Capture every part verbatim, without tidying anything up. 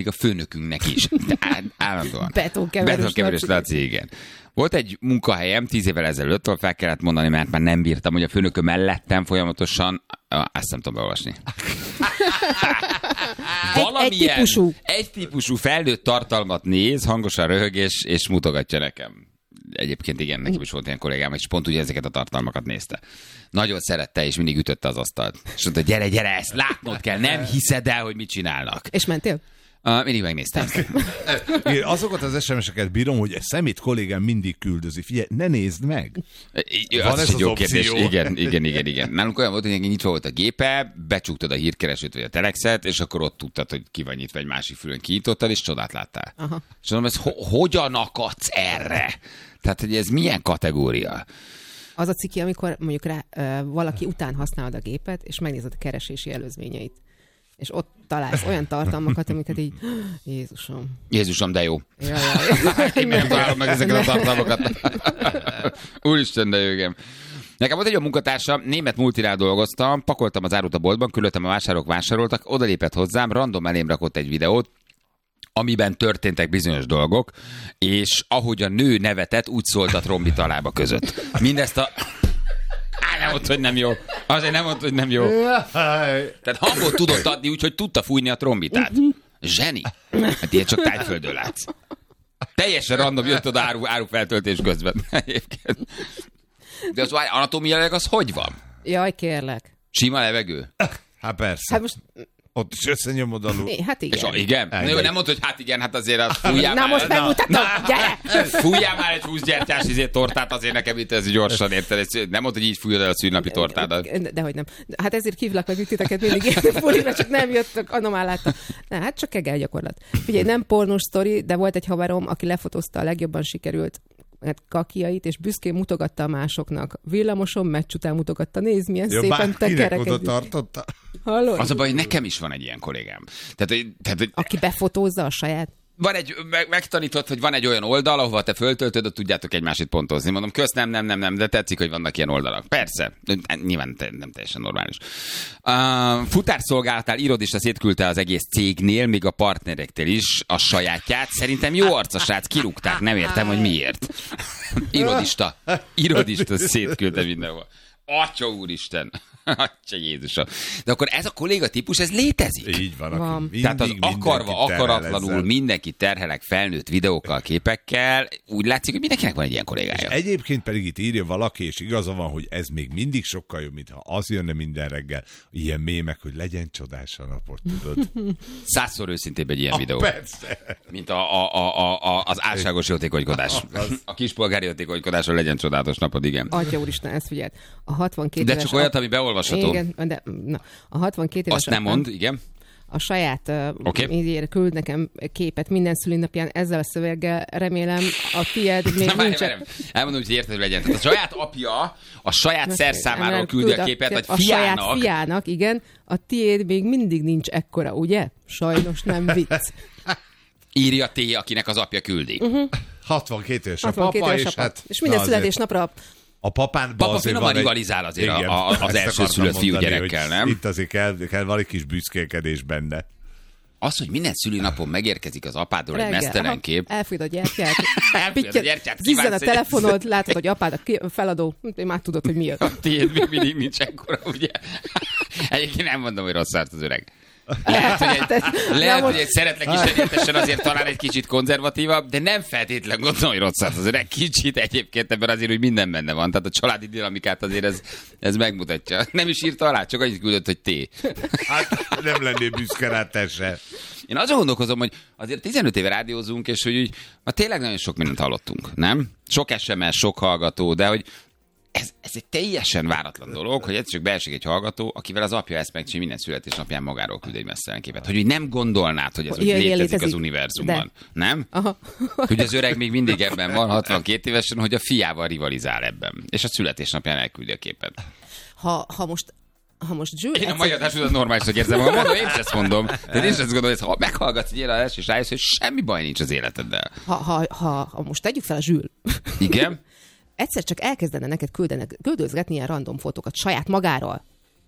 még a főnökünknek is. Állandóan. Betonkeverős Betonkeverős Laci, igen. Volt egy munkahelyem tíz évvel ezelőtt, ahol fel kellett mondani, mert már nem bírtam, hogy a főnököm mellettem folyamatosan, ezt nem tudom beolvasni. Valamilyen, egy, egy, típusú. egy típusú felnőtt tartalmat néz, hangosan röhög és, és mutogatja nekem. Egyébként igen, nekem is volt ilyen kollégám, és pont ugye ezeket a tartalmakat nézte. Nagyon szerette, és mindig ütötte az asztalt. És mondta, gyere, gyere, ezt látnod kell, nem hiszed el, hogy mit csinálnak. És mentél? Uh, mindig megnéztem. Én azokat az es em es-eket bírom, hogy egy szemét kollégám mindig küldözi. Figyelj, ne nézd meg! Van az ez egy jó kérdés. Igen, igen, igen, igen. Nálunk olyan volt, hogy nyitva volt a gépe, becsuktad a hírkeresőt vagy a telexet, és akkor ott tudtad, hogy ki van nyitva, egy másik fülön kinyitottad, és csodát láttál. Aha. És mondom, ez ho- hogyan akadsz erre? Tehát, hogy ez milyen kategória? Az a ciki, amikor mondjuk rá, uh, valaki után használod a gépet, és megnézed a keresési előzményeit. És ott találsz olyan tartalmakat, amiket így, Jézusom. Jézusom, de jó. Jaj, jaj. Én nem találom meg ezeket a tartalmakat. Úristen, de jó, igen. Nekem volt egy olyan munkatársam, német multinál dolgoztam, pakoltam az árut a boltban, küldöttem a vásárok vásároltak, odalépett hozzám, random elém rakott egy videót, amiben történtek bizonyos dolgok, és ahogy a nő nevetett, úgy szólt a trombita a lába között. Mindezt a... Á, nem mondta, hogy nem jó. Azért nem mondta, hogy nem jó. Tehát hangot tudott adni, úgyhogy tudta fújni a trombitát. Zseni. Hát ilyet csak Tájföldön látsz. Teljesen random jött oda áru, árufeltöltés közben. De az anatómiailag az hogy van? Jaj, kérlek. Sima levegő? Hát persze. Hát most... Ott is összenyomod alul. Hát igen. És a, igen? Na jó, nem mondta, hogy hát igen, hát azért azt fújjál Na már. most megmutatom, gyere! Fújjál már egy húszgyertyás izé tortát, azért nekem itt ez gyorsan, érted? Nem mondta, hogy így fújod el a szűnnapi tortádat. Dehogy nem. Hát ezért hívlak meg titeket mindig ilyen bulira, csak nem jöttök, anomál láttam. Na, hát csak kegel gyakorlat. Figyelj, nem pornós sztori, de volt egy haverom, aki lefotózta a legjobban sikerült kakiait, és büszkén mutogatta a másoknak. Villamoson meccs után mutogatta. Nézd, milyen ja, szépen te kerekedik. oda tartotta? Hallod? Az a baj, hogy nekem is van egy ilyen kollégám. Tehát, tehát, hogy aki befotózza a saját? Van egy, meg, megtanított, hogy van egy olyan oldal, ahova te föltöltöd, ott tudjátok egymást pontozni. Mondom, kösz, nem, nem, nem, nem, de tetszik, hogy vannak ilyen oldalak. Persze, nyilván te, nem teljesen normális. Uh, futárszolgálatál irodista szétküldte az egész cégnél, még a partnerektől is a sajátját. Szerintem jó arcos srác, kirúgták, nem értem, hogy miért. Irodista, irodista szétküldte mindenhol. Atya úristen! Atya Jézusom. De akkor ez a kolléga típus, ez létezik? Így van. van. Mindig, Tehát az akarva, akaratlanul ezzel. Mindenki terhelek felnőtt videókkal, képekkel. Úgy látszik, hogy mindenkinek van egy ilyen kollégája. És egyébként pedig itt írja valaki, és igaza van, hogy ez még mindig sokkal jobb, mintha az jönne minden reggel. Ilyen mémek, hogy legyen csodás a napot, tudod? Százszor őszintébb egy ilyen Ah, videó. persze. Mint a, a, a, a, az álságos jótékonykodás. A kispolgári jótékonykodásról legyen csodálatos napod, igen. Atya úristen, ezt figyeld. A hatvankét De éves csak olyat, ami beolvasható. Igen, de na, a hatvankét éves Azt nem mond, igen. A saját Okay. uh, küld nekem képet minden szülinapján ezzel a szöveggel, remélem a tiéd még Na, nincs. várj, elmondom, hogy érted, hogy legyen. Tehát a saját apja a saját szerszámáról Nem, küldi a küld képet, vagy a fiának. saját fiának, igen. A tiéd még mindig nincs ekkora, ugye? Sajnos nem vicc. Írja T, akinek az apja küldi. Uh-huh. hatvankét éves a hatvankét papa, éves és apa. hát... És minden na, születésnapra a papán Papa azért finoman van egy... rivalizál azért Igen, a, a, az ezt első akartam szülött mondani, fiúgyerekkel, nem? Itt azért kell, kell valami kis büszkélkedés benne. Az, hogy minden szülinapon megérkezik az apádról egy reggel, mesztelen aha, kép. elfújod a gyertyát, Elfújod a gyertyát, zizzen a kívánsz egy- telefonod, látod, hogy apád a ki- feladó, már tudod, hogy miért. A tiéd még mindig nincs ekkora, ugye? Egyébként nem mondom, hogy rossz árt az öreg. Lehet, hogy egy, lehet, hogy egy szeretlek is egyetesen azért talán egy kicsit konzervatívabb, de nem feltétlenül gondolom, hogy rossz árt az öreg. Kicsit egyébként ebben azért, hogy minden benne van. Tehát a családi dinamikát azért ez, ez megmutatja. Nem is írta alá, csak annyit küldött, hogy té. Hát nem lennél büszke rá, te se. Én azon gondolkozom, hogy azért tizenöt éve rádiózunk, és hogy úgy, ma tényleg nagyon sok mindent hallottunk, nem? Sok es em es, sok hallgató, de hogy ez, ez egy teljesen váratlan dolog, hogy egyszer csak beesik egy hallgató, akivel az apja ezt megcsinálja, minden születésnapján magáról küld egy mesztelen képet. Hogy úgy nem gondolnád, hogy ez úgy Ilyen létezik, létezik. az univerzumban. De. Nem? Aha. Hogy az öreg még mindig ebben van, hatvankét évesen, hogy a fiával rivalizál ebben. És a születésnapján elküldi a képet. Ha, ha most ha most Jules... Én a mai adásodat normálisnak érzem magam, mondom, én is ezt mondom. De én is ezt gondolom, hogy ha meghallgatsz egy élelést, és rájössz, hogy semmi baj nincs az életeddel. Ha, ha, ha, ha most tegyük fel a Jules. Igen? Egyszer csak elkezdene neked küldenek, küldözgetni ilyen random fotókat saját magáról.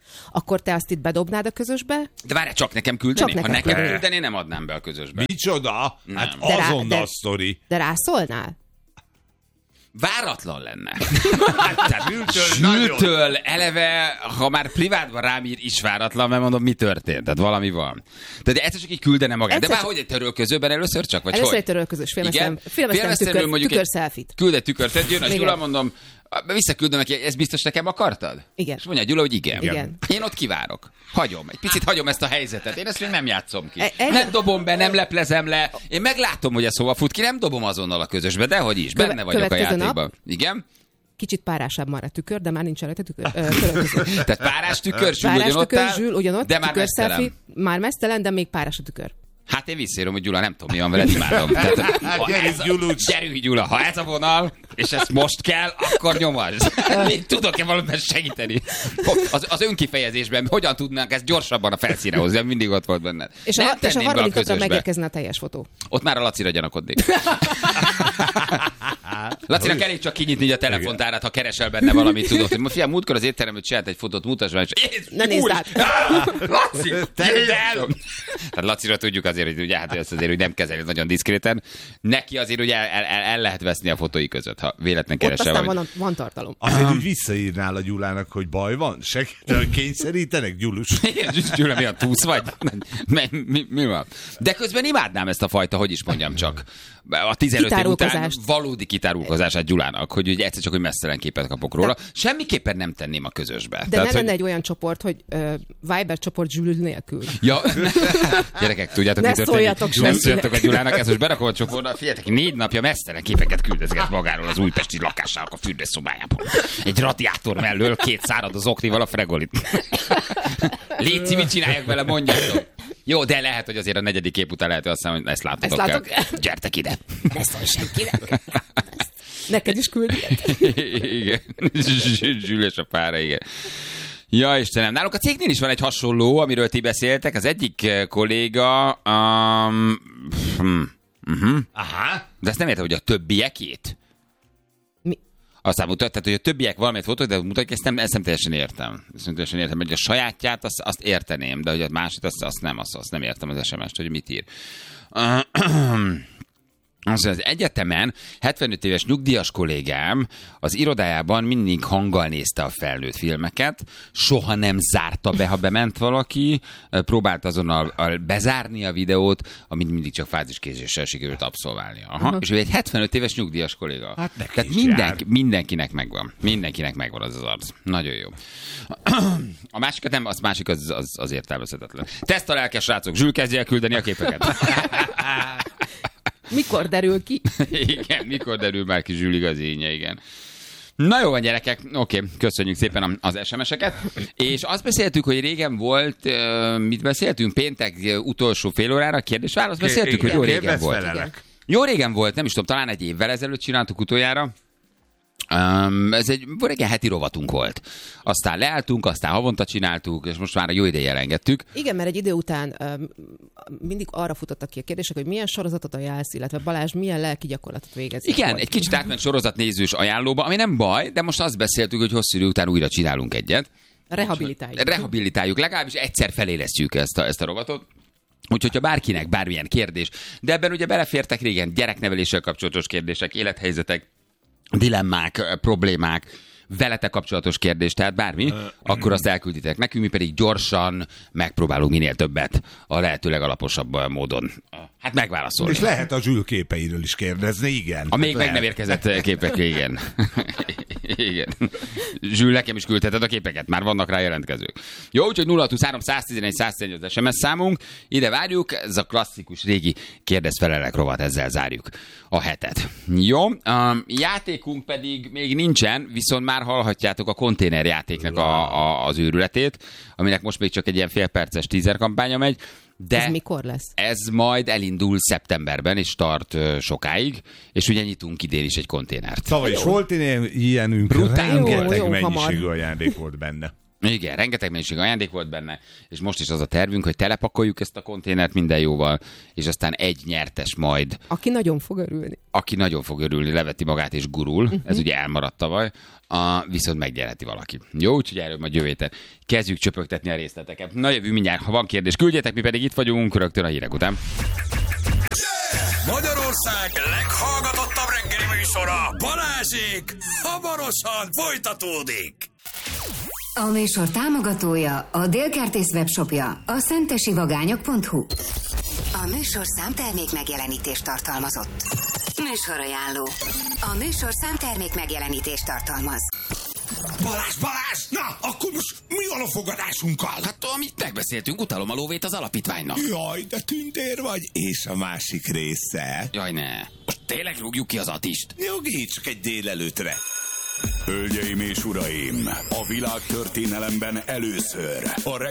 akkor te azt itt bedobnád a közösbe? De várj, csak nekem küldeni? Csak Ha nekem nekem küldeni. küldeni, nem adnám be a közösbe. Micsoda? Nem. Hát De rá- azonnal de- sztori. De rászólnál? Váratlan lenne. Tehát Zsültől Zsültől eleve, ha már privátban rám ír, is váratlan, mert mondom, mi történt. Tehát valami van. Tehát egyszer csak így küldene magát. Egyszer De már csak- hogy egy törölközőben először csak? Vagy Először hogy? egy törölközős filmesztelen, Igen? filmesztelen Filmesztelenül tükör, mondjuk tükör egy- selfie-t. Küld egy tükört, tehát jön a Igen. Gyula, mondom, visszaküldöm neki, ezt biztos nekem akartad? Igen. És mondja a Gyula, hogy igen. Igen. Én ott kivárok. Hagyom. Egy picit hagyom ezt a helyzetet. Én ezt még nem játszom ki. E- e- Nem dobom be, nem leplezem le. Én meglátom, hogy ez hova fut ki, nem dobom azonnal a közösbe, de hogy is. Köve- Benne vagyok a következő nap. játékban. Igen? Kicsit párásabb már a tükör, de már nincs rajta tükör, ö, törölköző. Tehát párás tükör, Zsül Párás ugyanott tükör, áll, Zsül ugyanott, de már tükör mesztelen. selfie, már mesztelen, de még párás a tükör. Hát én visszaírom, hogy Gyula, nem tudom, mi van veled, imádom. Tehát, ha Gyerünk, ez a- Gyulucs. Gyerünk, Gyula, ha ez a vonal, és ez most kell, akkor nyomasd. Én tudok-e valamiben segíteni? Az, az önkifejezésben hogyan tudnánk ezt gyorsabban a felszíne hozni, mindig ott volt benned. És Nem a, és a tenném be harmadik napra közösbe. megérkezne a teljes fotó. Ott már a Lacira gyanakodnék. Lacinak elég csak kinyitni a telefontárát, ha keresel benne valamit, tudod. Hogy fiam, múltkor az étteremben csinált egy fotót, mutasd már, és Jézus, Ne nézd úr, át. Laci, Tedd el! Tehát Lacira tudjuk azért, hogy ugye, hát ezt azért, hogy nem kezeli nagyon diszkréten. Neki azért ugye el, el, el lehet veszni a fotói között, ha véletlen Ott keresel. aztán vagy. van, van tartalom. Azért úgy visszaírnál a Gyulának, hogy baj van? Segíteni, kényszerítenek, Gyulus? Igen, Gyula, mi a túsz vagy? Mi, mi, mi van? De közben imádnám ezt a fajta, hogy is mondjam csak. A tizenöt év után Kitárulkozást. valódi kitárulkozását Gyulának, hogy ugye egyszer csak, hogy mesztelen képet kapok róla. Semmiképpen nem tenném a közösbe. De ne hogy... lenne egy olyan csoport, hogy uh, Viber csoport Zsül nélkül. Ja, gyerekek, tudjátok, Ne mi történik? szóljatok Nem senkinek. szóljatok a Gyulának, ezt most berakom a csoportba. Figyeljetek, négy napja mesztelen képeket küldözget magáról az újpesti lakásának a fürdőszobájából. Egy radiátor mellől két szárad az oknival a fregolit. Léci, mit csináljak vele, mondjátok. Jó, de lehet, hogy azért a negyedik kép után lehet, hogy azt hiszem, hogy ezt látotok Ezt látok el. el. Gyertek ide. Ne szólj senkinek. Neked is küld ilyet. Igen. Zsül és a pára, igen. Ja, Istenem, náluk a cégnél is van egy hasonló, amiről ti beszéltek. Az egyik eh, kolléga... Um, hm, uh-huh. Aha. De ezt nem értem, hogy a többiekét. Mi? Aztán mutat, tehát, hogy a többiek valamit fotók, de mutatják, ezt nem, ezt nem teljesen értem. Ezt nem teljesen értem, hogy a sajátját azt, azt érteném, de hogy a másik azt, azt nem, azt, azt nem értem az es em est, hogy mit ír. Az, az egyetemen hetvenöt éves nyugdíjas kollégám az irodájában mindig hanggal nézte a felnőtt filmeket, soha nem zárta be, ha bement valaki, próbált azonnal bezárni a videót, amit mindig csak fáziskézéssel sikerült abszolválnia. Aha. Uh-huh. És ő egy hetvenöt éves nyugdíjas kolléga. Hát neki Tehát is mindenki, mindenkinek megvan. Mindenkinek megvan az az arc. Nagyon jó. A másikat nem, az másik az, az, az értelmezhetetlen. Teszt a lelkes srácok, Zsül kezdje el küldeni a képeket. Mikor derül ki? Igen, mikor derül már ki Zsül igazénye, igen. Na jó van, gyerekek, oké, köszönjük szépen az es em eseket. És azt beszéltük, hogy régen volt, mit beszéltünk? Péntek utolsó fél órára kérdés-válasz beszéltük, hogy jó régen volt. Felelek. Jó régen volt, nem is tudom, talán egy évvel ezelőtt csináltuk utoljára. Um, ez egy régen heti rovatunk volt. Aztán leálltunk, aztán havonta csináltuk, és most már a jó ideje elengedtük. Igen, mert egy idő után um, mindig arra futottak ki a kérdések, hogy milyen sorozatot ajánlsz, illetve Balázs milyen lelki gyakorlatot végez. Igen, egy kicsit átment sorozatnézős ajánlóba, ami nem baj, de most azt beszéltük, hogy hosszú idő után újra csinálunk egyet. Rehabilitáljuk. Rehabilitáljuk, legalábbis egyszer felélesztjük ezt a, ezt a rovatot. Úgyhogy, ha bárkinek bármilyen kérdés, de ebben ugye belefértek régen gyerekneveléssel kapcsolatos kérdések, élethelyzetek, dilemmák, problémák, veletek kapcsolatos kérdés, tehát bármi, akkor azt elkülditek nekünk, mi pedig gyorsan megpróbálunk minél többet a lehető legalaposabb módon. Hát megválaszolni. És lehet a Zsül képeiről is kérdezni, igen. A még meg Lehet. nem érkezett képekre, igen. Igen. Zsül, nekem is küldheted a képeket, már vannak rá jelentkezők. Jó, úgyhogy nulla huszonhárom száztizenegy száztizenegy az es em es számunk, ide várjuk, ez a klasszikus régi kérdez-felelek rovat, ezzel zárjuk a hetet. Jó, um, játékunk pedig még nincsen, viszont már hallhatjátok a konténerjátéknak a, a, az őrületét, aminek most még csak egy ilyen félperces teaser kampánya megy, de Ez mikor lesz? ez majd elindul szeptemberben, és tart ö, sokáig, és ugye nyitunk idén is egy konténert. Tavaly is volt ilyen, ilyenünk, Brutál rengeteg Jó, jó, mennyiségű hamar. ajándék volt benne. Igen, rengeteg mennyiség ajándék volt benne, és most is az a tervünk, hogy telepakoljuk ezt a konténert minden jóval, és aztán egy nyertes majd. Aki nagyon fog örülni. Aki nagyon fog örülni, leveti magát és gurul. Uh-huh. Ez ugye elmaradt tavaly, a, viszont megnyerheti valaki. Jó, úgyhogy erről majd jövő héten kezdjük csöpögtetni a részleteket. Na jövő mindjárt, ha van kérdés, küldjetek, mi pedig itt vagyunk rögtön a hírek után. Magyarország leghallgatottabb reggeli műsora, Balázsék, hamarosan folytatódik. A műsor támogatója a Dél-Kertész webshopja, a szentesivagányok pont hu. A műsor számtermék megjelenítést tartalmazott. Műsorajánló. A műsor számtermék megjelenítést tartalmaz. Balázs, Balázs! Na, akkor most mi van a fogadásunkkal? Hát, amit megbeszéltünk, utalom a lóvét az alapítványnak. Jaj, de tündér vagy. És a másik része? Jaj, ne. Most tényleg rúgjuk ki az Atist? Jogi, csak egy délelőtre. Hölgyeim és uraim, a világtörténelemben először a